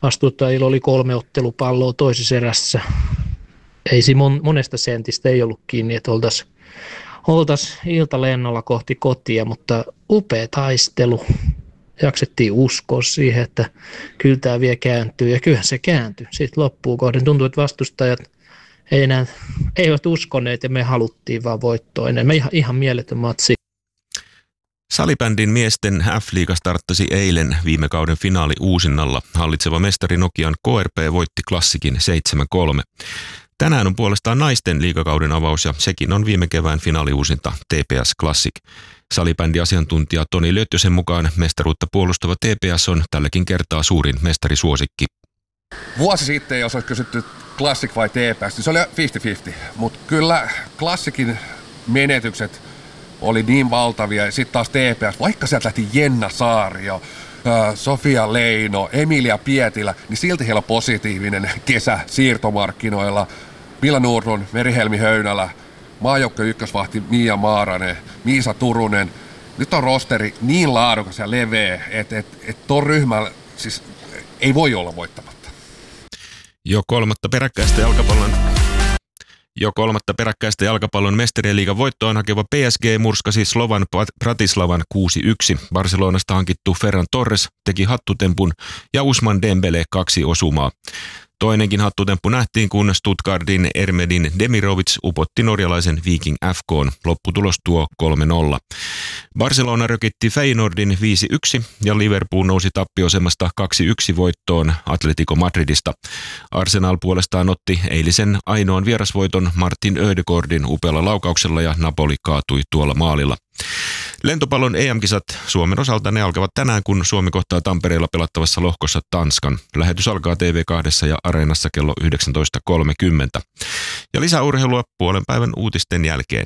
Vastustajilla oli 3 ottelupalloa toisessa erässä. Ei siinä monesta sentistä ei ollut kiinni, että oltaisiin iltalennolla kohti kotia, mutta upea taistelu. Jaksettiin uskoa siihen, että kyllä tämä vielä kääntyy, ja kyllähän se kääntyi. Sitten loppuun kohden tuntui, että vastustajat eivät uskoneet, ja me haluttiin vaan voittoa enemmän. Ihan mieletön matsi. Salibändin miesten F-liiga starttasi eilen viime kauden finaali uusinnalla. Hallitseva mestari Nokian KRP voitti Classicin 7-3. Tänään on puolestaan naisten liigakauden avaus ja sekin on viime kevään finaaliuusinta TPS Classic. Salibändiasiantuntija Toni Lötjösen mukaan mestaruutta puolustava TPS on tälläkin kertaa suurin mestarisuosikki. Vuosi sitten, jos olisi kysytty Classic vai TPS, niin se oli 50-50, mutta kyllä Classicin menetykset oli niin valtavia, ja sitten taas TPS, vaikka sieltä lähti Jenna Saario, Sofia Leino, Emilia Pietilä, niin silti heillä on positiivinen kesä siirtomarkkinoilla. Milla Nordlund, Merihelmi Höynälä, maajoukkojen ykkösvahti Mia Maaranen, Miisa Turunen. Nyt on rosteri niin laadukas ja leveä, että ton ryhmällä siis ei voi olla voittamatta. Jo kolmatta peräkkäistä jalkapallon mestarien liigan voittoon hakeva PSG murskasi Slovan Bratislavan 6-1. Barcelonasta hankittu Ferran Torres teki hattutempun ja Ousmane Dembele 2 osumaa. Toinenkin hattutemppu nähtiin, kun Stuttgartin Ermedin Demirovic upotti norjalaisen Viking FK:n. Lopputulos tuo 3-0. Barcelona rökitti Feyenoordin 5-1 ja Liverpool nousi tappiosemasta 2-1 voittoon Atletico Madridista. Arsenal puolestaan otti eilisen ainoan vierasvoiton Martin Ödegaardin upealla laukauksella ja Napoli kaatui tuolla maalilla. Lentopallon EM-kisat Suomen osalta ne alkavat tänään, kun Suomi kohtaa Tampereella pelattavassa lohkossa Tanskan. Lähetys alkaa TV2 ja Areenassa kello 19.30. Ja lisäurheilua puolen päivän uutisten jälkeen.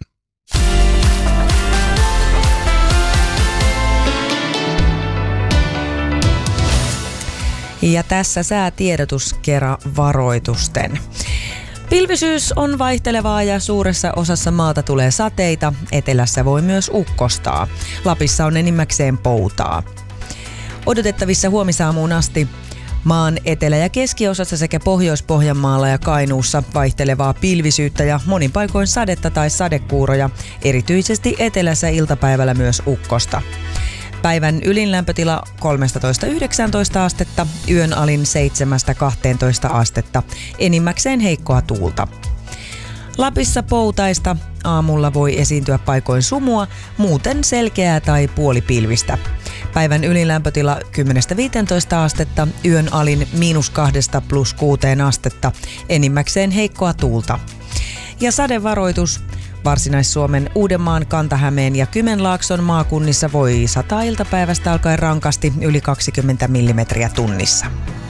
Ja tässä säätiedotus kera varoitusten. Pilvisyys on vaihtelevaa ja suuressa osassa maata tulee sateita. Etelässä voi myös ukkostaa. Lapissa on enimmäkseen poutaa. Odotettavissa huomisaamuun asti maan etelä- ja keskiosassa sekä Pohjois-Pohjanmaalla ja Kainuussa vaihtelevaa pilvisyyttä ja monin paikoin sadetta tai sadekuuroja. Erityisesti etelässä iltapäivällä myös ukkosta. Päivän ylin lämpötila 13–19 astetta, yön alin 7–12 astetta, enimmäkseen heikkoa tuulta. Lapissa poutaista, aamulla voi esiintyä paikoin sumua, muuten selkeää tai puolipilvistä. Päivän ylin lämpötila 10–15 astetta, yön alin -2–+6 astetta, enimmäkseen heikkoa tuulta. Ja sadevaroitus. Varsinais-Suomen, Uudenmaan, Kanta-Hämeen ja Kymenlaakson maakunnissa voi sataa iltapäivästä alkaen rankasti yli 20 millimetriä tunnissa.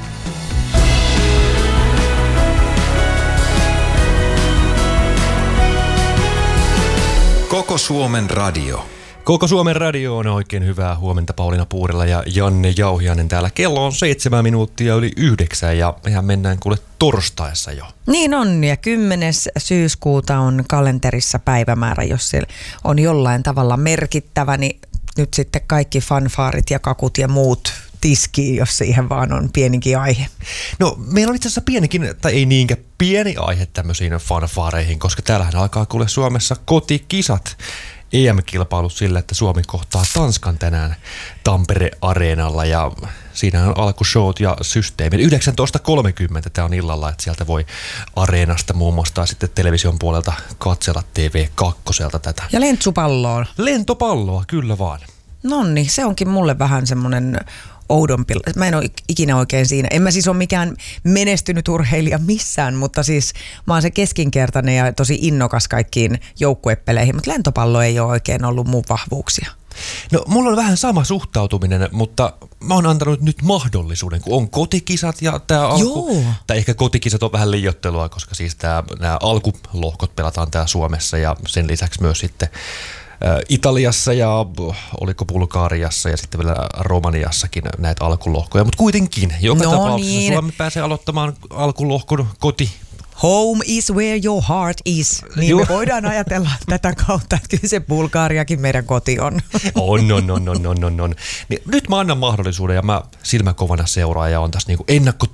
Koko Suomen radio. Koko Suomen radio on oikein hyvää huomenta. Pauliina Puurila ja Janne Jauhiainen täällä. Kello on 7 minuuttia yli 9 ja mehän mennään kuule torstaissa jo. Niin on, ja 10. syyskuuta on kalenterissa päivämäärä, jos se on jollain tavalla merkittävä, niin nyt sitten kaikki fanfaarit ja kakut ja muut tiskiin, jos siihen vaan on pienikin aihe. No, meillä on itse asiassa pienikin, tai ei niinkään pieni aihe tämmöisiin fanfaareihin, koska täällähän alkaa kuule Suomessa kotikisat. EM-kilpailut sillä, että Suomi kohtaa Tanskan tänään Tampere-areenalla ja siinä on alkushowt ja systeemi. 19.30 tämä on illalla, että sieltä voi areenasta muun muassa tai sitten television puolelta katsella TV2 tätä. Ja lentsupalloon. Lentopalloa, kyllä vaan. Nonni, se onkin mulle vähän semmoinen oudompi. Mä en ole ikinä oikein siinä. En mä siis ole mikään menestynyt urheilija missään, mutta siis mä oon se keskinkertainen ja tosi innokas kaikkiin joukkuepeleihin, mutta lentopallo ei ole oikein ollut mun vahvuuksia. No, mulla on vähän sama suhtautuminen, mutta mä oon antanut nyt mahdollisuuden, kun on kotikisat ja tää alku... Tai ehkä kotikisat on vähän liioittelua, koska siis nämä alkulohkot pelataan täällä Suomessa ja sen lisäksi myös sitten Italiassa ja oliko Bulgariassa ja sitten vielä Romaniassakin näitä alkulohkoja, mutta kuitenkin joka tapauksessa niin. Suomi pääsee aloittamaan alkulohkon koti. Home is where your heart is. Niin me voidaan ajatella tätä kautta, että kyllä se Bulgariakin meidän koti on. On. Niin, nyt mä annan mahdollisuuden ja mä silmäkovana seuraan ja on tässä niinku